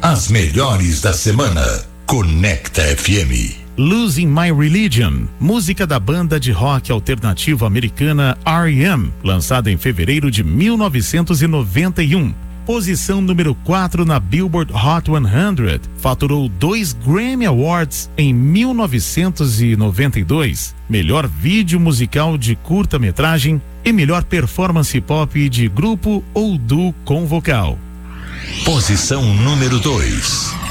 As melhores da semana. Conecta FM. Losing My Religion, música da banda de rock alternativo americana R.E.M., lançada em fevereiro de 1991. Posição número 4 na Billboard Hot 100. Faturou 2 Grammy Awards em 1992. Melhor vídeo musical de curta-metragem e melhor performance pop de grupo ou duo com vocal. Posição número 2.